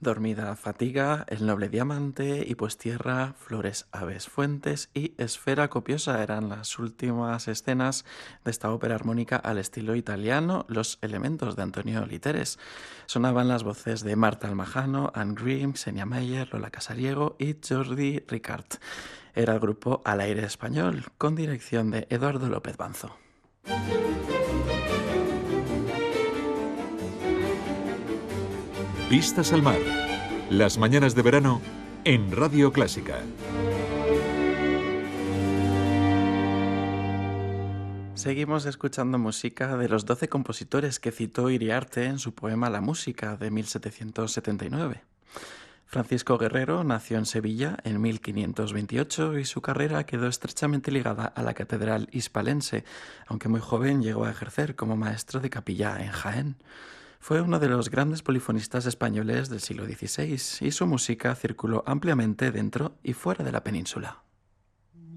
Dormida fatiga, el noble diamante, y pues tierra, flores, aves, fuentes y esfera copiosa eran las últimas escenas de esta ópera armónica al estilo italiano, Los elementos de Antonio Literes. Sonaban las voces de Marta Almajano, Anne Grimm, Xenia Meyer, Lola Casariego y Jordi Ricart. Era el grupo Al Aire Español, con dirección de Eduardo López Banzo. Vistas al mar. Las mañanas de verano en Radio Clásica. Seguimos escuchando música de los 12 compositores que citó Iriarte en su poema La música de 1779. Francisco Guerrero nació en Sevilla en 1528 y su carrera quedó estrechamente ligada a la catedral hispalense, aunque muy joven llegó a ejercer como maestro de capilla en Jaén. Fue uno de los grandes polifonistas españoles del siglo XVI y su música circuló ampliamente dentro y fuera de la península.